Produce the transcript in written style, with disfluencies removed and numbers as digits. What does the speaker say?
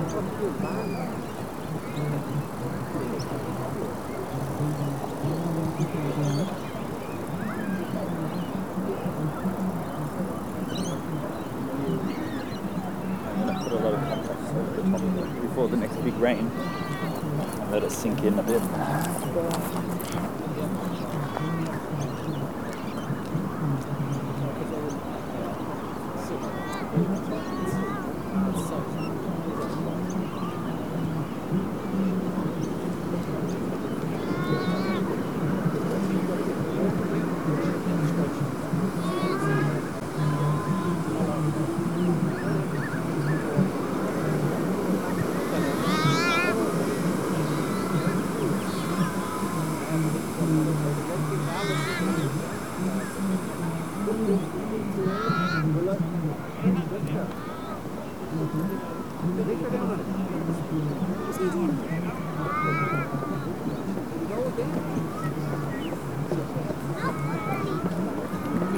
Put a lot of context over the top of it before the next big rain and let it sink in a bit.